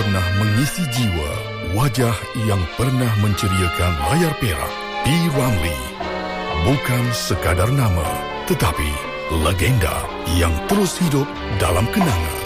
pernah mengisi jiwa, wajah yang pernah menceriakan layar perak. P. Ramlee. Bukan sekadar nama, tetapi legenda yang terus hidup dalam kenangan.